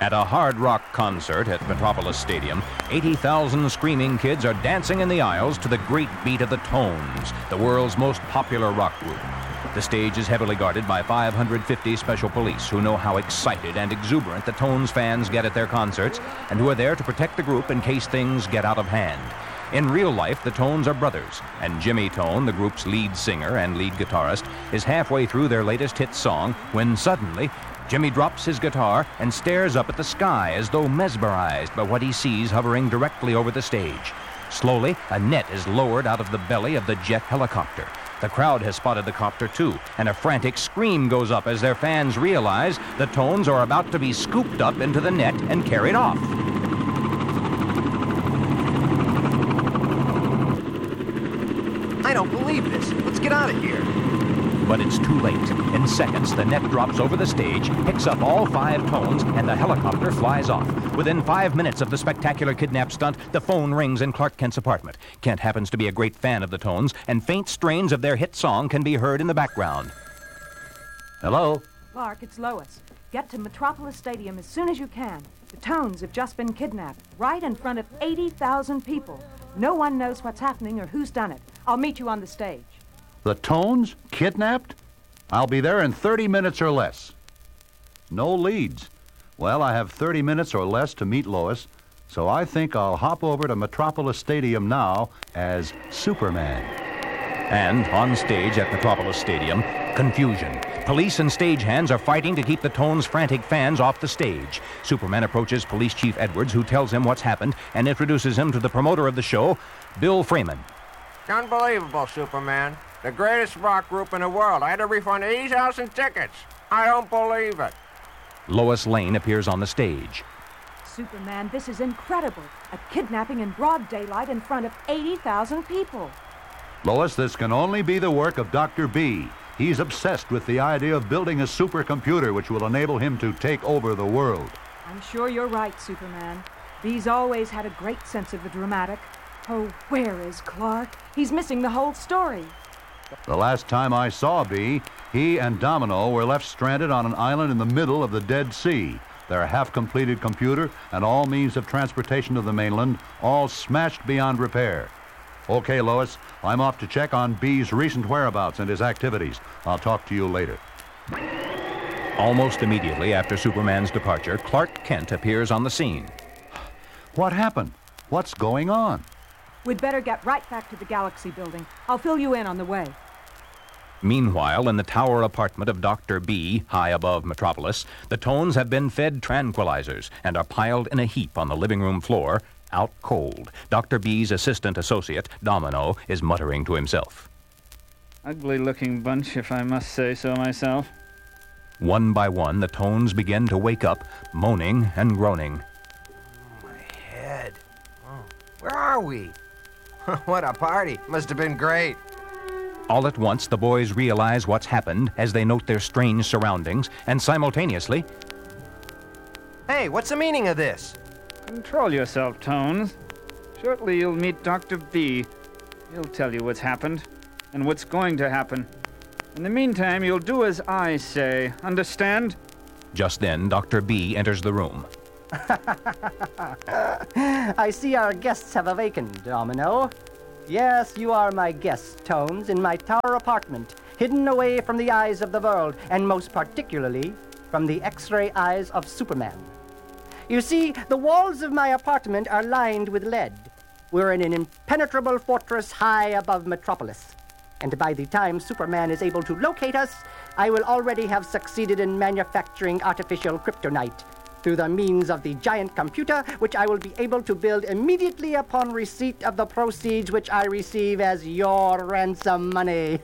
At a hard rock concert at Metropolis Stadium, 80,000 screaming kids are dancing in the aisles to the great beat of the Tones, the world's most popular rock group. The stage is heavily guarded by 550 special police who know how excited and exuberant the Tones fans get at their concerts and who are there to protect the group in case things get out of hand. In real life, the Tones are brothers, and Jimmy Tone, the group's lead singer and lead guitarist, is halfway through their latest hit song when suddenly Jimmy drops his guitar and stares up at the sky as though mesmerized by what he sees hovering directly over the stage. Slowly, a net is lowered out of the belly of the jet helicopter. The crowd has spotted the copter too, and a frantic scream goes up as their fans realize the Tones are about to be scooped up into the net and carried off. I don't believe this. Let's get out of here. But it's too late. In seconds, the net drops over the stage, picks up all 5 Tones, and the helicopter flies off. Within 5 minutes of the spectacular kidnap stunt, the phone rings in Clark Kent's apartment. Kent happens to be a great fan of the Tones, and faint strains of their hit song can be heard in the background. Hello? Clark, it's Lois. Get to Metropolis Stadium as soon as you can. The Tones have just been kidnapped, right in front of 80,000 people. No one knows what's happening or who's done it. I'll meet you on the stage. The Tones? Kidnapped? I'll be there in 30 minutes or less. No leads. Well, I have 30 minutes or less to meet Lois, so I think I'll hop over to Metropolis Stadium now as Superman. And on stage at Metropolis Stadium, confusion. Police and stagehands are fighting to keep the Tones' frantic fans off the stage. Superman approaches Police Chief Edwards, who tells him what's happened and introduces him to the promoter of the show, Bill Freeman. Unbelievable, Superman. The greatest rock group in the world. I had to refund 80,000 tickets. I don't believe it. Lois Lane appears on the stage. Superman, this is incredible. A kidnapping in broad daylight in front of 80,000 people. Lois, this can only be the work of Dr. B. He's obsessed with the idea of building a supercomputer which will enable him to take over the world. I'm sure you're right, Superman. B's always had a great sense of the dramatic. Oh, where is Clark? He's missing the whole story. The last time I saw B, he and Domino were left stranded on an island in the middle of the Dead Sea. Their half-completed computer and all means of transportation to the mainland all smashed beyond repair. Okay, Lois, I'm off to check on B's recent whereabouts and his activities. I'll talk to you later. Almost immediately after Superman's departure, Clark Kent appears on the scene. What happened? What's going on? We'd better get right back to the Galaxy building. I'll fill you in on the way. Meanwhile, in the tower apartment of Dr. B, high above Metropolis, the Tones have been fed tranquilizers and are piled in a heap on the living room floor, out cold. Dr. B's assistant associate, Domino, is muttering to himself. Ugly-looking bunch, if I must say so myself. One by one, the Tones begin to wake up, moaning and groaning. My head. Where are we? What a party. Must have been great. All at once, the boys realize what's happened as they note their strange surroundings, and simultaneously... Hey, what's the meaning of this? Control yourself, Tones. Shortly you'll meet Dr. B. He'll tell you what's happened, and what's going to happen. In the meantime, you'll do as I say. Understand? Just then, Dr. B enters the room. I see our guests have awakened, Domino. Yes, you are my guests, Tones, in my tower apartment, hidden away from the eyes of the world, and most particularly from the X-ray eyes of Superman. You see, the walls of my apartment are lined with lead. We're in an impenetrable fortress high above Metropolis. And by the time Superman is able to locate us, I will already have succeeded in manufacturing artificial kryptonite through the means of the giant computer, which I will be able to build immediately upon receipt of the proceeds which I receive as your ransom money.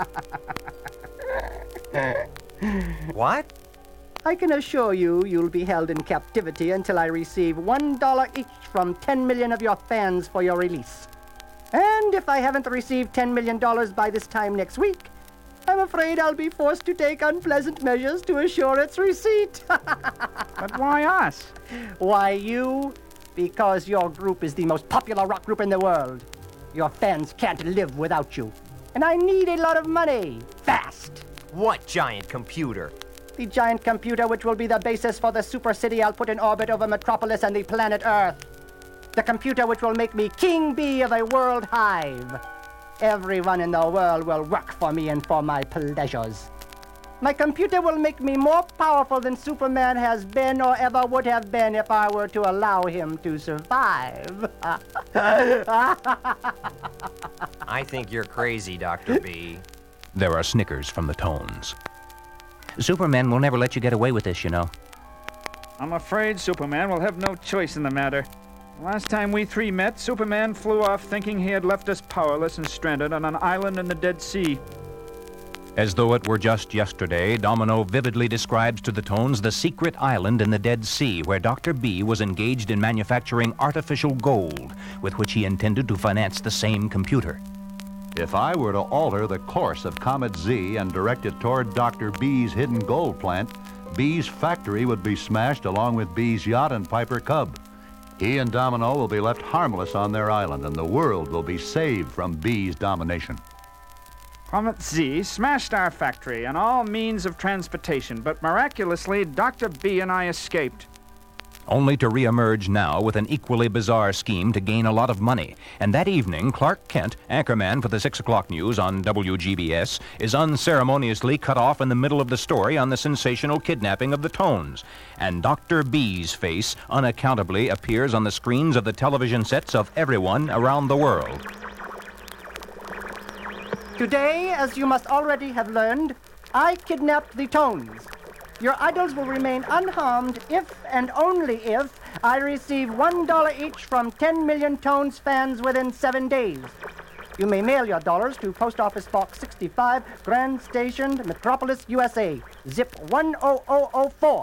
What? I can assure you you'll be held in captivity until I receive $1 each from 10 million of your fans for your release. And if I haven't received $10 million by this time next week, I'm afraid I'll be forced to take unpleasant measures to assure its receipt. But why us? Why you? Because your group is the most popular rock group in the world. Your fans can't live without you. And I need a lot of money. Fast. What giant computer? The giant computer which will be the basis for the super city I'll put in orbit over Metropolis and the planet Earth. The computer which will make me king bee of a world hive. Everyone in the world will work for me and for my pleasures. My computer will make me more powerful than Superman has been or ever would have been if I were to allow him to survive. I think you're crazy, Dr. B. There are snickers from the Tones. Superman will never let you get away with this, you know. I'm afraid Superman will have no choice in the matter. Last time we three met, Superman flew off thinking he had left us powerless and stranded on an island in the Dead Sea. As though it were just yesterday, Domino vividly describes to the Tones the secret island in the Dead Sea where Dr. B was engaged in manufacturing artificial gold, with which he intended to finance the same computer. If I were to alter the course of Comet Z and direct it toward Dr. B's hidden gold plant, B's factory would be smashed along with B's yacht and Piper Cub. He and Domino will be left harmless on their island, and the world will be saved from B's domination. Comet Z smashed our factory and all means of transportation, but miraculously, Dr. B and I escaped. Only to reemerge now with an equally bizarre scheme to gain a lot of money. And that evening, Clark Kent, anchorman for the 6 o'clock news on WGBS, is unceremoniously cut off in the middle of the story on the sensational kidnapping of the Tones. And Dr. B's face unaccountably appears on the screens of the television sets of everyone around the world. Today, as you must already have learned, I kidnapped the Tones. Your idols will remain unharmed if and only if I receive $1 each from 10 million Tones fans within 7 days. You may mail your dollars to Post Office Box 65, Grand Station, Metropolis, USA, zip 10004.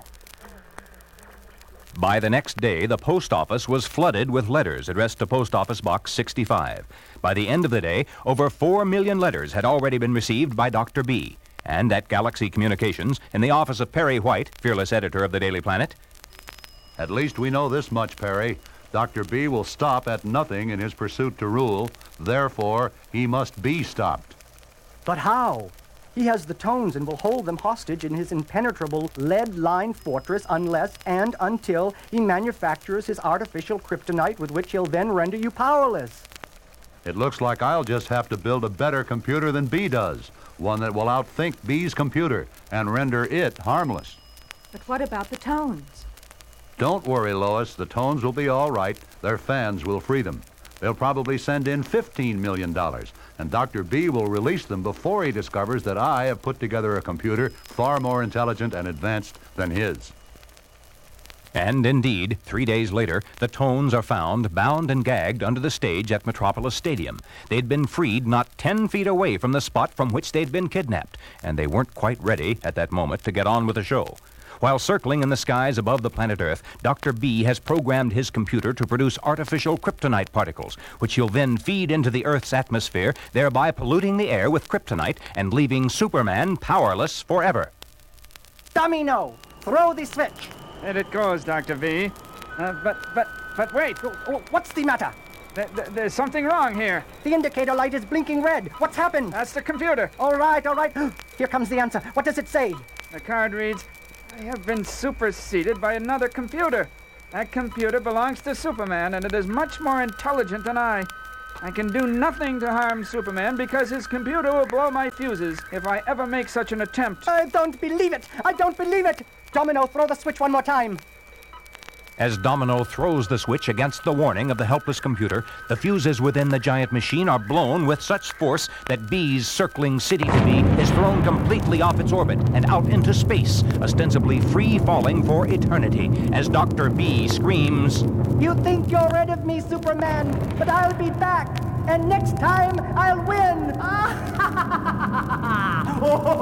By the next day, the post office was flooded with letters addressed to Post Office Box 65. By the end of the day, over 4 million letters had already been received by Dr. B. And at Galaxy Communications, in the office of Perry White, fearless editor of the Daily Planet. At least we know this much, Perry. Dr. B will stop at nothing in his pursuit to rule. Therefore, he must be stopped. But how? He has the Tones and will hold them hostage in his impenetrable lead-lined fortress unless and until he manufactures his artificial kryptonite with which he'll then render you powerless. It looks like I'll just have to build a better computer than B does, one that will outthink B's computer and render it harmless. But what about the Tones? Don't worry, Lois. The Tones will be all right. Their fans will free them. They'll probably send in $15 million, and Dr. B will release them before he discovers that I have put together a computer far more intelligent and advanced than his. And indeed, 3 days later, the Tones are found bound and gagged under the stage at Metropolis Stadium. They'd been freed not 10 feet away from the spot from which they'd been kidnapped, and they weren't quite ready at that moment to get on with the show. While circling in the skies above the planet Earth, Dr. B has programmed his computer to produce artificial kryptonite particles, which he'll then feed into the Earth's atmosphere, thereby polluting the air with kryptonite and leaving Superman powerless forever. Domino, throw the switch. There it goes, Dr. V. But wait. What's the matter? There's something wrong here. The indicator light is blinking red. What's happened? That's the computer. All right. Here comes the answer. What does it say? The card reads, I have been superseded by another computer. That computer belongs to Superman, and it is much more intelligent than I. I can do nothing to harm Superman because his computer will blow my fuses if I ever make such an attempt. I don't believe it. Domino, throw the switch one more time. As Domino throws the switch against the warning of the helpless computer, the fuses within the giant machine are blown with such force that B's circling city to be is thrown completely off its orbit and out into space, ostensibly free-falling for eternity, as Dr. B screams, You think you're rid of me, Superman, but I'll be back, and next time I'll win.